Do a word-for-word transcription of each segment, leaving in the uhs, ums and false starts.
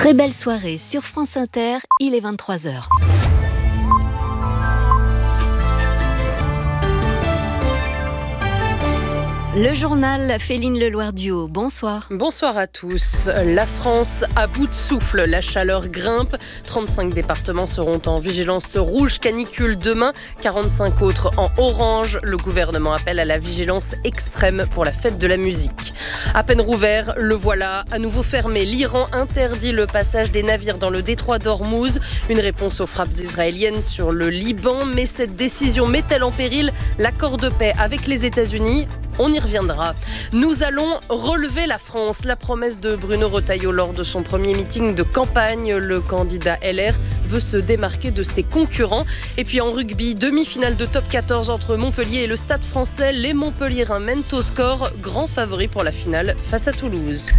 Très belle soirée sur France Inter, il est vingt-trois heures. Le journal Féline Leloir-Duhaut, bonsoir. Bonsoir à tous. La France à bout de souffle, la chaleur grimpe. trente-cinq départements seront en vigilance rouge canicule demain, quarante-cinq autres en orange. Le gouvernement appelle à la vigilance extrême pour la fête de la musique. À peine rouvert, le voilà à nouveau fermé. L'Iran interdit le passage des navires dans le détroit d'Ormuz. Une réponse aux frappes israéliennes sur le Liban. Mais cette décision met-elle en péril l'accord de paix avec les États-Unis ? On y reviendra. Nous allons relever la France. La promesse de Bruno Retailleau lors de son premier meeting de campagne. Le candidat L R veut se démarquer de ses concurrents. Et puis en rugby, demi-finale de top quatorze entre Montpellier et le Stade Français. Les Montpelliérains mènent au score. Grand favori pour la finale face à Toulouse.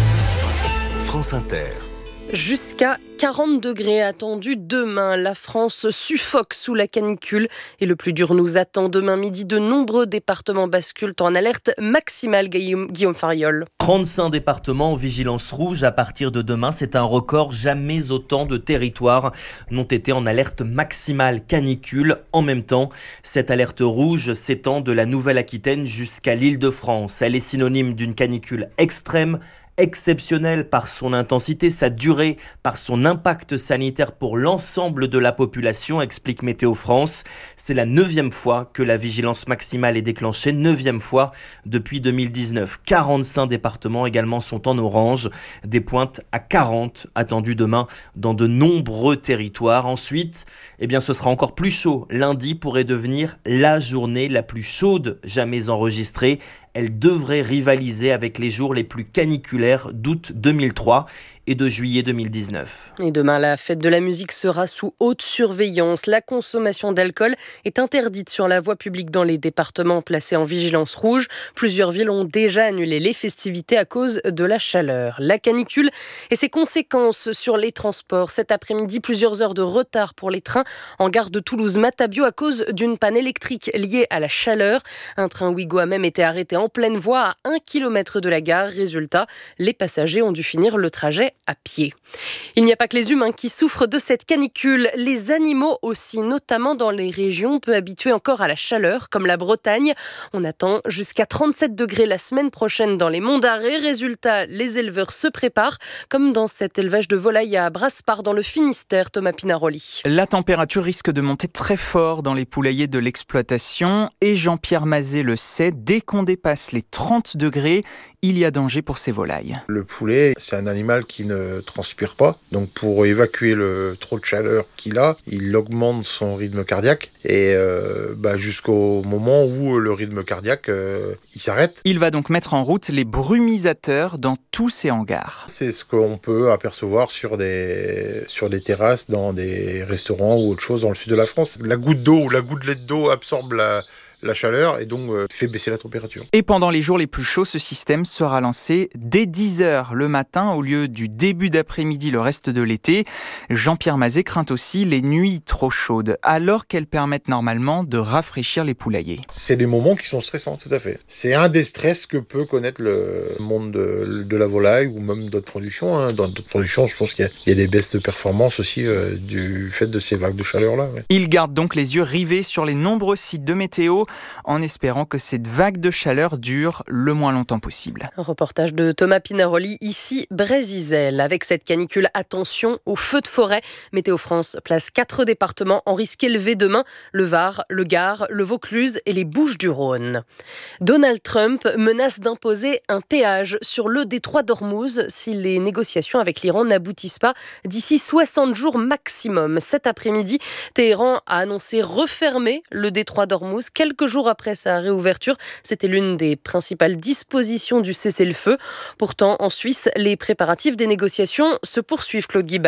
France Inter. Jusqu'à quarante degrés attendus demain. La France suffoque sous la canicule et le plus dur nous attend. Demain midi, de nombreux départements basculent en alerte maximale. Guillaume, Guillaume Fariol. trente-cinq départements en vigilance rouge à partir de demain. C'est un record. Jamais autant de territoires n'ont été en alerte maximale canicule en même temps. Cette alerte rouge s'étend de la Nouvelle-Aquitaine jusqu'à l'Île-de-France. Elle est synonyme d'une canicule extrême, exceptionnel par son intensité, sa durée, par son impact sanitaire pour l'ensemble de la population, explique Météo France. C'est la neuvième fois que la vigilance maximale est déclenchée, neuvième fois depuis deux mille dix-neuf. quarante-cinq départements également sont en orange, des pointes à quarante attendues demain dans de nombreux territoires. Ensuite, eh bien, ce sera encore plus chaud. Lundi pourrait devenir la journée la plus chaude jamais enregistrée. Elle devrait rivaliser avec les jours les plus caniculaires d'août deux mille trois et de juillet deux mille dix-neuf. Et demain, la fête de la musique sera sous haute surveillance. La consommation d'alcool est interdite sur la voie publique dans les départements placés en vigilance rouge. Plusieurs villes ont déjà annulé les festivités à cause de la chaleur. La canicule et ses conséquences sur les transports. Cet après-midi, plusieurs heures de retard pour les trains en gare de Toulouse-Matabiau à cause d'une panne électrique liée à la chaleur. Un train Ouigo a même été arrêté en pleine voie à un kilomètre de la gare. Résultat, les passagers ont dû finir le trajet à pied. Il n'y a pas que les humains qui souffrent de cette canicule, les animaux aussi, notamment dans les régions peu habituées encore à la chaleur, comme la Bretagne. On attend jusqu'à trente-sept degrés la semaine prochaine dans les monts d'Arrée. Résultat, les éleveurs se préparent, comme dans cet élevage de volailles à Brasparts dans le Finistère. Thomas Pinaroli. La température risque de monter très fort dans les poulaillers de l'exploitation et Jean-Pierre Mazet le sait, dès qu'on dépasse les trente degrés, il y a danger pour ces volailles. Le poulet, c'est un animal qui ne transpire pas. Donc pour évacuer le trop de chaleur qu'il a, il augmente son rythme cardiaque et euh, bah, jusqu'au moment où le rythme cardiaque euh, il s'arrête. Il va donc mettre en route les brumisateurs dans tous ses hangars. C'est ce qu'on peut apercevoir sur des, sur des terrasses, dans des restaurants ou autre chose dans le sud de la France. La goutte d'eau ou la gouttelette d'eau absorbe la la chaleur et donc euh, fait baisser la température. Et pendant les jours les plus chauds, ce système sera lancé dès dix heures le matin au lieu du début d'après-midi le reste de l'été. Jean-Pierre Mazet craint aussi les nuits trop chaudes, alors qu'elles permettent normalement de rafraîchir les poulaillers. C'est des moments qui sont stressants, tout à fait. C'est un des stress que peut connaître le monde de, de la volaille ou même d'autres productions. Hein. Dans d'autres productions, je pense qu'il y a, il y a des baisses de performance aussi euh, du fait de ces vagues de chaleur-là. Ouais. Il garde donc les yeux rivés sur les nombreux sites de météo, en espérant que cette vague de chaleur dure le moins longtemps possible. Un reportage de Thomas Pinaroli, ici Brézizel. Avec cette canicule, attention aux feux de forêt. Météo France place quatre départements en risque élevé demain, le Var, le Gard, le Vaucluse et les Bouches-du-Rhône. Donald Trump menace d'imposer un péage sur le détroit d'Ormuz si les négociations avec l'Iran n'aboutissent pas d'ici soixante jours maximum. Cet après-midi, Téhéran a annoncé refermer le détroit d'Ormuz quelques Quelques jours après sa réouverture, c'était l'une des principales dispositions du cessez-le-feu. Pourtant, en Suisse, les préparatifs des négociations se poursuivent, Claude Guibal.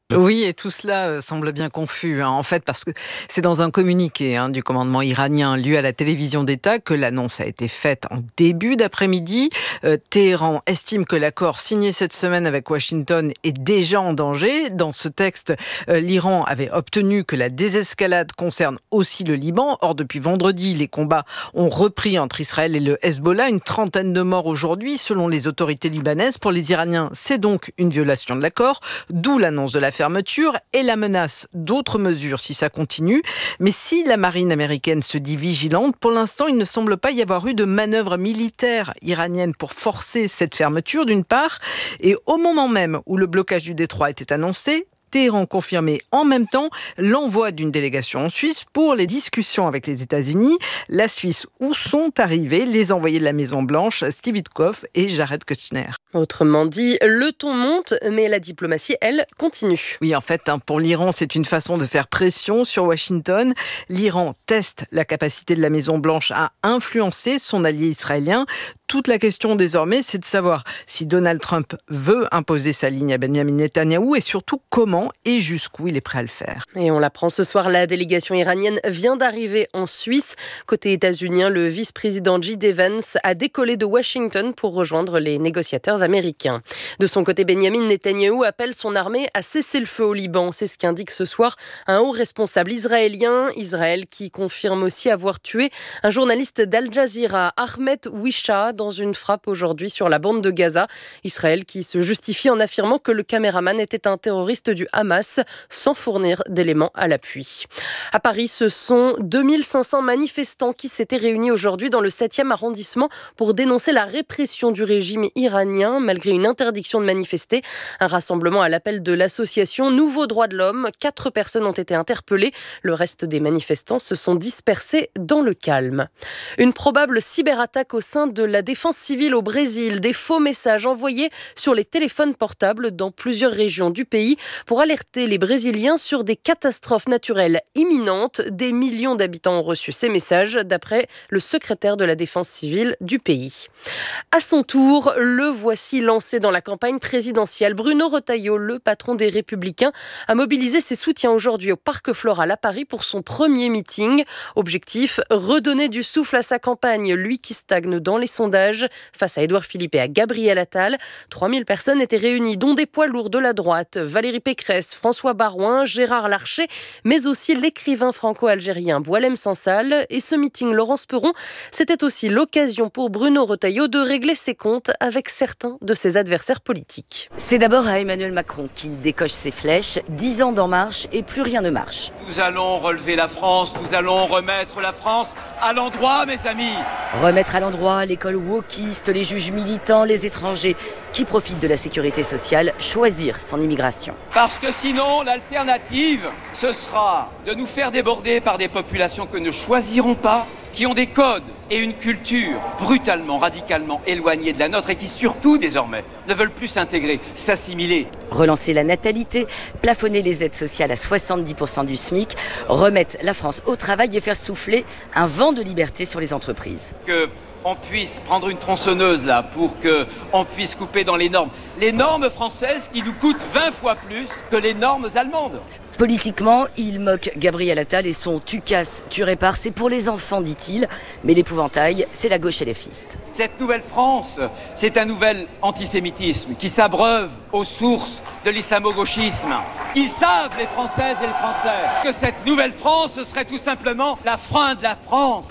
Oui, et tout cela semble bien confus, hein, en fait, parce que c'est dans un communiqué hein, du commandement iranien lu à la télévision d'État que l'annonce a été faite en début d'après-midi. Euh, Téhéran estime que l'accord signé cette semaine avec Washington est déjà en danger. Dans ce texte, euh, l'Iran avait obtenu que la désescalade concerne aussi le Liban. Or, depuis vendredi, les combats ont repris entre Israël et le Hezbollah. Une trentaine de morts aujourd'hui, selon les autorités libanaises. Pour les Iraniens, c'est donc une violation de l'accord, d'où l'annonce de la fermeture et la menace d'autres mesures si ça continue. Mais si la marine américaine se dit vigilante, pour l'instant, il ne semble pas y avoir eu de manœuvre militaire iranienne pour forcer cette fermeture, d'une part. Et au moment même où le blocage du détroit était annoncé, Téhéran confirmait en même temps l'envoi d'une délégation en Suisse pour les discussions avec les États-Unis. La Suisse, où sont arrivés les envoyés de la Maison-Blanche, Steve Witkoff et Jared Kushner. Autrement dit, le ton monte, mais la diplomatie, elle, continue. Oui, en fait, hein, pour l'Iran, c'est une façon de faire pression sur Washington. L'Iran teste la capacité de la Maison-Blanche à influencer son allié israélien. Toute la question désormais, c'est de savoir si Donald Trump veut imposer sa ligne à Benjamin Netanyahou et surtout comment et jusqu'où il est prêt à le faire. Et on l'apprend ce soir, la délégation iranienne vient d'arriver en Suisse. Côté états-unien, le vice-président J D Vance a décollé de Washington pour rejoindre les négociateurs américains. De son côté, Benjamin Netanyahou appelle son armée à cesser le feu au Liban. C'est ce qu'indique ce soir un haut responsable israélien. Israël qui confirme aussi avoir tué un journaliste d'Al Jazeera, Ahmed Wisha, dans une frappe aujourd'hui sur la bande de Gaza. Israël qui se justifie en affirmant que le caméraman était un terroriste du Hamas sans fournir d'éléments à l'appui. À Paris, ce sont deux mille cinq cents manifestants qui s'étaient réunis aujourd'hui dans le septième arrondissement pour dénoncer la répression du régime iranien malgré une interdiction de manifester. Un rassemblement à l'appel de l'association Nouveaux Droits de l'Homme. Quatre personnes ont été interpellées. Le reste des manifestants se sont dispersés dans le calme. Une probable cyberattaque au sein de la défense civile au Brésil. Des faux messages envoyés sur les téléphones portables dans plusieurs régions du pays pour alerter les Brésiliens sur des catastrophes naturelles imminentes. Des millions d'habitants ont reçu ces messages, d'après le secrétaire de la défense civile du pays. À son tour, le voici lancé dans la campagne présidentielle. Bruno Retailleau, le patron des Républicains, a mobilisé ses soutiens aujourd'hui au Parc Floral à Paris pour son premier meeting. Objectif, redonner du souffle à sa campagne, lui qui stagne dans les sondages face à Édouard Philippe et à Gabriel Attal. trois mille personnes étaient réunies, dont des poids lourds de la droite, Valérie Pécresse, François Baroin, Gérard Larcher, mais aussi l'écrivain franco-algérien Boualem Sansal. Et ce meeting, Laurence Perron, c'était aussi l'occasion pour Bruno Retailleau de régler ses comptes avec certains de ses adversaires politiques. C'est d'abord à Emmanuel Macron qu'il décoche ses flèches. Dix ans d'En Marche et plus rien ne marche. Nous allons relever la France, nous allons remettre la France à l'endroit, mes amis. Remettre à l'endroit l'école wokiste, les juges militants, les étrangers qui profitent de la sécurité sociale, choisir son immigration. Parce que sinon, l'alternative, ce sera de nous faire déborder par des populations que ne choisiront pas, qui ont des codes et une culture brutalement, radicalement éloignés de la nôtre et qui surtout, désormais, ne veulent plus s'intégrer, s'assimiler. Relancer la natalité, plafonner les aides sociales à soixante-dix pour cent du SMIC, remettre la France au travail et faire souffler un vent de liberté sur les entreprises. Que on puisse prendre une tronçonneuse là pour qu'on puisse couper dans les normes. Les normes françaises qui nous coûtent vingt fois plus que les normes allemandes. Politiquement, il moque Gabriel Attal et son « tu casses, tu répares », c'est pour les enfants, dit-il. Mais l'épouvantail, c'est la gauche et les fistes. Cette nouvelle France, c'est un nouvel antisémitisme qui s'abreuve aux sources de l'islamo-gauchisme. Ils savent, les Françaises et les Français, que cette nouvelle France, ce serait tout simplement la fin de la France.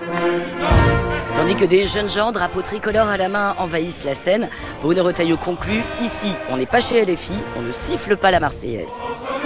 Tandis que des jeunes gens, drapeaux tricolores à la main, envahissent la scène, Bruno Retailleau conclut « Ici, on n'est pas chez L F I, on ne siffle pas la Marseillaise ».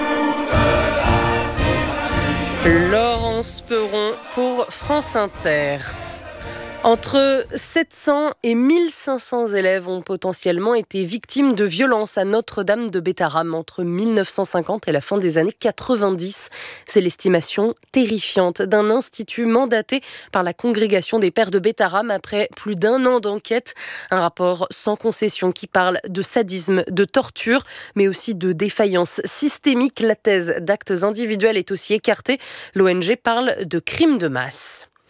Laurence Perron pour France Inter. Entre sept cents et mille cinq cents élèves ont potentiellement été victimes de violences à Notre-Dame de Bétharram entre mille neuf cent cinquante et la fin des années quatre-vingt-dix. C'est l'estimation terrifiante d'un institut mandaté par la congrégation des Pères de Bétharram après plus d'un an d'enquête. Un rapport sans concession qui parle de sadisme, de torture, mais aussi de défaillance systémique. La thèse d'actes individuels est aussi écartée. L'O N G parle de crimes de masse.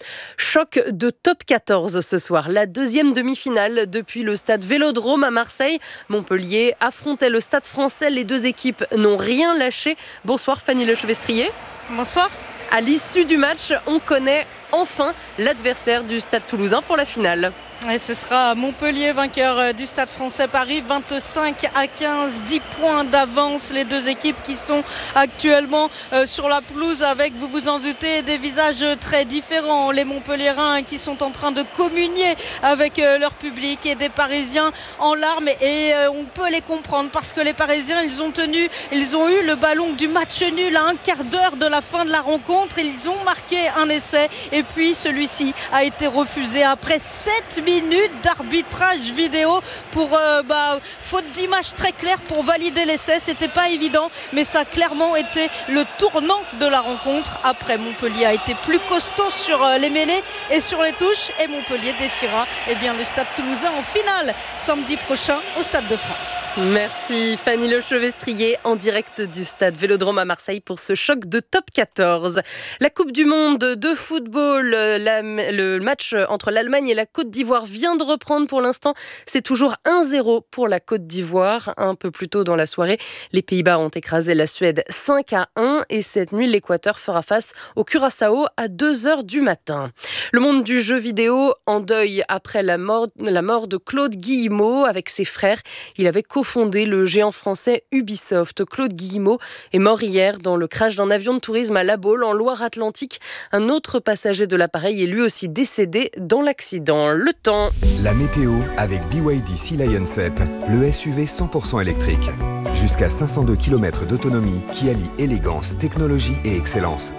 Choc de top quatorze ce soir. La deuxième demi-finale depuis le stade Vélodrome à Marseille. Montpellier affrontait le stade français. Les deux équipes n'ont rien lâché. Bonsoir Fanny Lechevestrier. Bonsoir. À l'issue du match, on connaît enfin l'adversaire du stade toulousain pour la finale. Et ce sera Montpellier, vainqueur du Stade français Paris, vingt-cinq à quinze, dix points d'avance. Les deux équipes qui sont actuellement euh, sur la pelouse avec, vous vous en doutez, des visages très différents. Les Montpelliérains qui sont en train de communier avec euh, leur public et des Parisiens en larmes. Et euh, on peut les comprendre parce que les Parisiens, ils ont tenu, ils ont eu le ballon du match nul à un quart d'heure de la fin de la rencontre. Ils ont marqué un essai et puis celui-ci a été refusé après sept minutes d'arbitrage vidéo pour euh, bah, faute d'image très claire pour valider l'essai. C'était pas évident, mais ça a clairement été le tournant de la rencontre. Après, Montpellier a été plus costaud sur euh, les mêlées et sur les touches, et Montpellier défiera eh bien, le Stade toulousain en finale samedi prochain au Stade de France. Merci Fanny Lechevestrier en direct du stade Vélodrome à Marseille pour ce choc de top quatorze. La Coupe du Monde de football, la, le match entre l'Allemagne et la Côte d'Ivoire vient de reprendre. Pour l'instant, c'est toujours un zéro pour la Côte d'Ivoire. Un peu plus tôt dans la soirée, les Pays-Bas ont écrasé la Suède cinq à un et cette nuit, l'Équateur fera face au Curaçao à deux heures du matin. Le monde du jeu vidéo en deuil après la mort, la mort de Claude Guillemot avec ses frères. Il avait cofondé le géant français Ubisoft. Claude Guillemot est mort hier dans le crash d'un avion de tourisme à La Baule en Loire-Atlantique. Un autre passager de l'appareil est lui aussi décédé dans l'accident. Le temps. La météo avec B Y D Sea Lion sept, le S U V cent pour cent électrique. Jusqu'à cinq cent deux kilomètres d'autonomie qui allie élégance, technologie et excellence.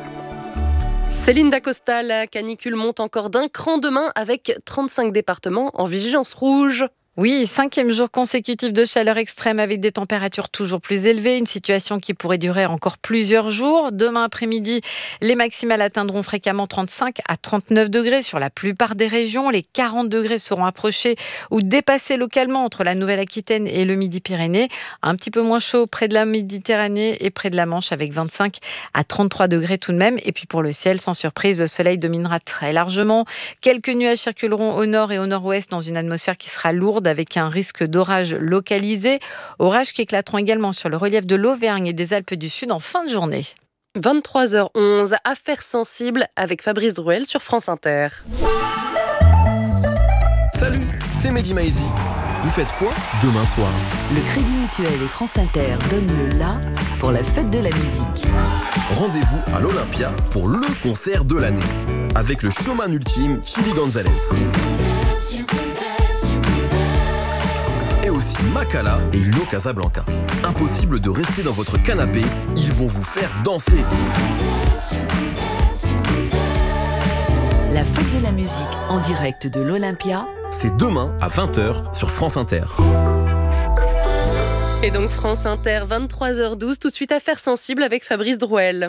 Céline Dacosta, la canicule monte encore d'un cran demain avec trente-cinq départements en vigilance rouge. Oui, cinquième jour consécutif de chaleur extrême avec des températures toujours plus élevées, une situation qui pourrait durer encore plusieurs jours. Demain après-midi, les maximales atteindront fréquemment trente-cinq à trente-neuf degrés sur la plupart des régions. Les quarante degrés seront approchés ou dépassés localement entre la Nouvelle-Aquitaine et le Midi-Pyrénées. Un petit peu moins chaud près de la Méditerranée et près de la Manche avec vingt-cinq à trente-trois degrés tout de même. Et puis pour le ciel, sans surprise, le soleil dominera très largement. Quelques nuages circuleront au nord et au nord-ouest dans une atmosphère qui sera lourde avec un risque d'orage localisé. Orages qui éclateront également sur le relief de l'Auvergne et des Alpes du Sud en fin de journée. vingt-trois heures onze, affaires sensibles avec Fabrice Drouel sur France Inter. Salut, c'est Mehdi Maizi. Vous faites quoi demain soir? Le Crédit Mutuel et France Inter donnent le la pour la fête de la musique. Rendez-vous à l'Olympia pour le concert de l'année avec le showman ultime Chili Gonzalez. Et aussi Makala et Ino Casablanca. Impossible de rester dans votre canapé, ils vont vous faire danser. La fête de la musique en direct de l'Olympia, c'est demain à vingt heures sur France Inter. Et donc France Inter, vingt-trois heures douze, tout de suite affaires sensibles avec Fabrice Drouel.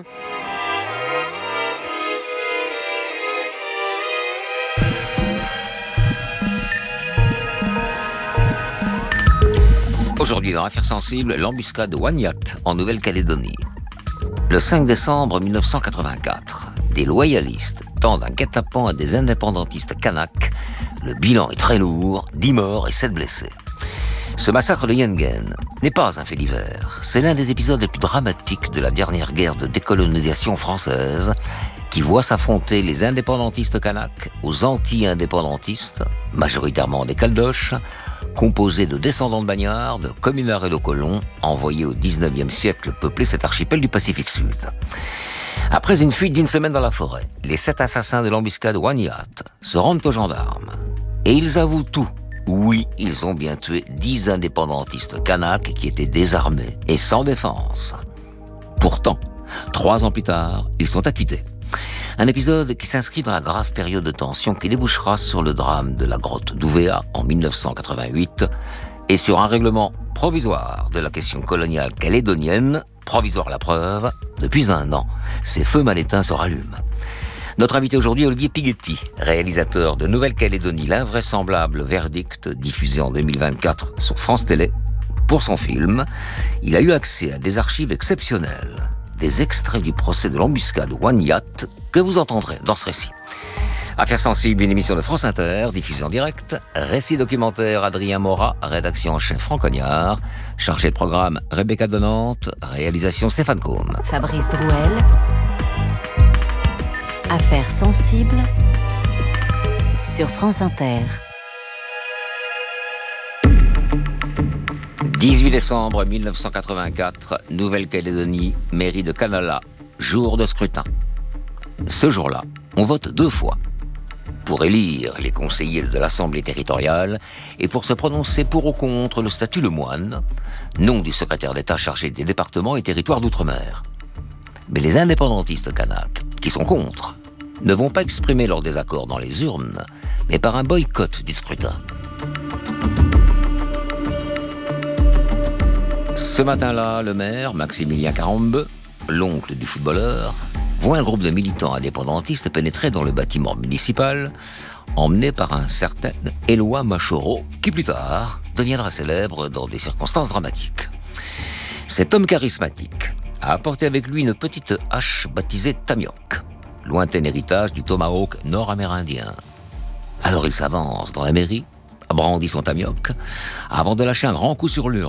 Aujourd'hui, dans Affaires sensibles, l'embuscade de Wanyat, en Nouvelle-Calédonie. Le cinq décembre mille neuf cent quatre-vingt-quatre, des loyalistes tendent un guet-apens à des indépendantistes kanaks. Le bilan est très lourd, dix morts et sept blessés. Ce massacre de Yengen n'est pas un fait divers. C'est l'un des épisodes les plus dramatiques de la dernière guerre de décolonisation française, qui voit s'affronter les indépendantistes kanaks aux anti-indépendantistes, majoritairement des Caldoches, composés de descendants de bagnards, de communards et de colons, envoyés au dix-neuvième siècle peupler cet archipel du Pacifique Sud. Après une fuite d'une semaine dans la forêt, les sept assassins de l'embuscade Wanyat se rendent aux gendarmes. Et ils avouent tout. Oui, ils ont bien tué dix indépendantistes kanaks qui étaient désarmés et sans défense. Pourtant, trois ans plus tard, ils sont acquittés. Un épisode qui s'inscrit dans la grave période de tension qui débouchera sur le drame de la grotte d'Ouvéa en mille neuf cent quatre-vingt-huit et sur un règlement provisoire de la question coloniale calédonienne, provisoire la preuve, depuis un an, ces feux mal éteints se rallument. Notre invité aujourd'hui est Olivier Pighetti, réalisateur de Nouvelle-Calédonie, l'invraisemblable verdict, diffusé en deux mille vingt-quatre sur France Télé. Pour son film, il a eu accès à des archives exceptionnelles, des extraits du procès de l'embuscade Wanyat que vous entendrez dans ce récit. Affaires sensibles, une émission de France Inter, diffusée en direct. Récit documentaire, Adrien Morat, rédaction en chef Franck Cognard. Chargé de programme, Rebecca Donante. Réalisation, Stéphane Côme. Fabrice Drouel. Affaires sensibles sur France Inter. dix-huit décembre mille neuf cent quatre-vingt-quatre, Nouvelle-Calédonie, mairie de Canala, jour de scrutin. Ce jour-là, on vote deux fois. Pour élire les conseillers de l'Assemblée territoriale et pour se prononcer pour ou contre le statut Le Moine, nom du secrétaire d'État chargé des départements et territoires d'outre-mer. Mais les indépendantistes kanaks, qui sont contre, ne vont pas exprimer leur désaccord dans les urnes, mais par un boycott du scrutin. Ce matin-là, le maire, Maximilien Carambeu, l'oncle du footballeur, voit un groupe de militants indépendantistes pénétrer dans le bâtiment municipal, emmené par un certain Éloi Machoro, qui plus tard deviendra célèbre dans des circonstances dramatiques. Cet homme charismatique a apporté avec lui une petite hache baptisée Tamioc, lointain héritage du tomahawk nord-amérindien. Alors il s'avance dans la mairie, brandit son Tamioc, avant de lâcher un grand coup sur l'urne.